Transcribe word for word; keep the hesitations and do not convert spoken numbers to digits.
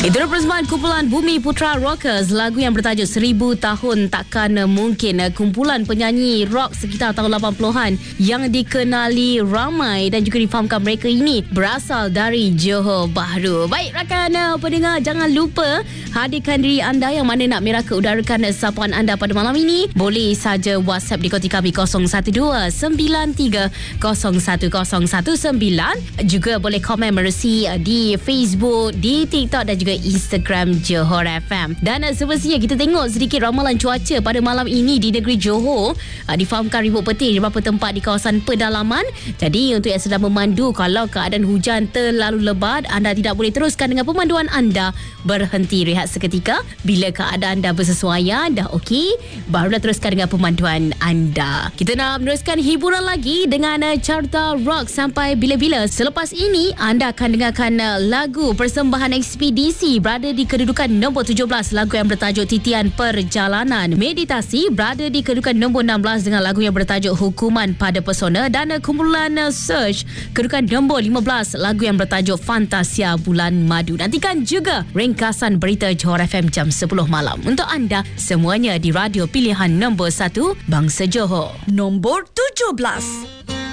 Itu persembahan kumpulan Bumi Putra Rockers, lagu yang bertajuk Seribu Tahun Takkan Mungkin. Kumpulan penyanyi rock sekitar tahun lapan puluhan yang dikenali ramai dan juga difahamkan mereka ini berasal dari Johor Bahru. Baik rakan pendengar, jangan lupa hadirkan diri anda yang mana nak meraka udarakan sapaan anda pada malam ini. Boleh saja WhatsApp di konti kami kosong satu dua sembilan tiga kosong satu kosong satu sembilan. Juga boleh komen menerusi di Facebook, di TikTok dan juga Instagram Johor F M. Dan uh, semestinya kita tengok sedikit ramalan cuaca pada malam ini di negeri Johor. Uh, difahamkan ribut petir di beberapa tempat di kawasan pedalaman. Jadi untuk yang sedang memandu, kalau keadaan hujan terlalu lebat, anda tidak boleh teruskan dengan pemanduan anda. Berhenti rehat seketika. Bila keadaan dah bersesuaian, dah okey, barulah teruskan dengan pemanduan anda. Kita nak meneruskan hiburan lagi dengan uh, carta rock sampai bila-bila. Selepas ini anda akan dengarkan uh, lagu persembahan ekspedisi berada di kedudukan nombor tujuh belas, lagu yang bertajuk Titian Perjalanan. Meditasi berada di kedudukan nombor enam belas dengan lagu yang bertajuk Hukuman Pada Pesona. Dan kumpulan Search kedudukan nombor lima belas, lagu yang bertajuk Fantasia Bulan Madu. Nantikan juga ringkasan berita Johor F M jam sepuluh malam untuk anda semuanya di radio pilihan nombor satu Bangsa Johor. Nombor tujuh belas.